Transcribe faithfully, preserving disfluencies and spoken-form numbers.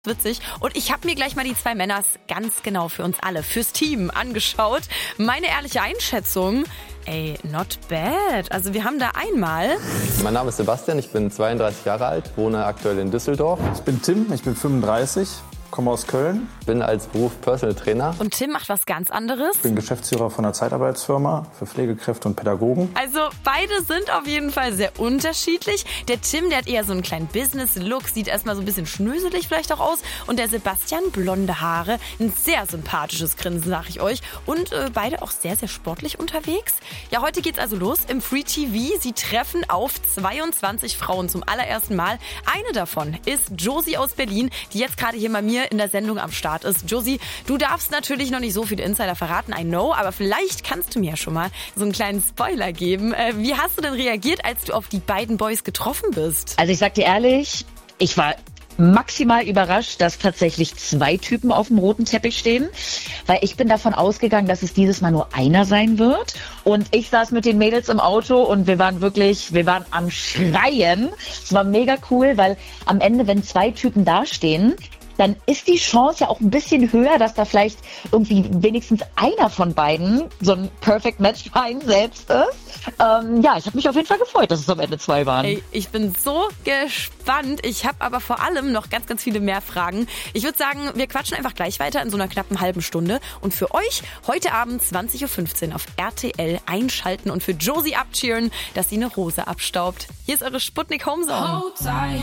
Witzig. Und ich habe mir gleich mal die zwei Männers ganz genau für uns alle, fürs Team angeschaut. Meine ehrliche Einschätzung, ey, not bad. Also wir haben da einmal... Mein Name ist Sebastian, ich bin zweiunddreißig Jahre alt, wohne aktuell in Düsseldorf. Ich bin Tim, ich bin fünfunddreißig. Komme aus Köln. Bin als Beruf Personal Trainer. Und Tim macht was ganz anderes. Ich bin Geschäftsführer von einer Zeitarbeitsfirma für Pflegekräfte und Pädagogen. Also beide sind auf jeden Fall sehr unterschiedlich. Der Tim, der hat eher so einen kleinen Business-Look, sieht erstmal so ein bisschen schnöselig vielleicht auch aus. Und der Sebastian, blonde Haare, ein sehr sympathisches Grinsen, sag ich euch. Und äh, beide auch sehr, sehr sportlich unterwegs. Ja, heute geht's also los im Free T V. Sie treffen auf zweiundzwanzig Frauen zum allerersten Mal. Eine davon ist Josie aus Berlin, die jetzt gerade hier bei mir in der Sendung am Start ist. Josie, du darfst natürlich noch nicht so viele Insider verraten, I know, aber vielleicht kannst du mir ja schon mal so einen kleinen Spoiler geben. Äh, wie hast du denn reagiert, als du auf die beiden Boys getroffen bist? Also ich sag dir ehrlich, ich war maximal überrascht, dass tatsächlich zwei Typen auf dem roten Teppich stehen, weil ich bin davon ausgegangen, dass es dieses Mal nur einer sein wird. Und ich saß mit den Mädels im Auto und wir waren wirklich, wir waren am Schreien. Es war mega cool, weil am Ende, wenn zwei Typen dastehen, dann ist die Chance ja auch ein bisschen höher, dass da vielleicht irgendwie wenigstens einer von beiden so ein Perfect Match für einen selbst ist. Ähm, ja, ich habe mich auf jeden Fall gefreut, dass es am Ende zwei waren. Ey, ich bin so gespannt. Ich habe aber vor allem noch ganz, ganz viele mehr Fragen. Ich würde sagen, wir quatschen einfach gleich weiter in so einer knappen halben Stunde. Und für euch heute Abend zwanzig Uhr fünfzehn auf R T L einschalten und für Josie abcheeren, dass sie eine Rose abstaubt. Hier ist eure Sputnik Homezone.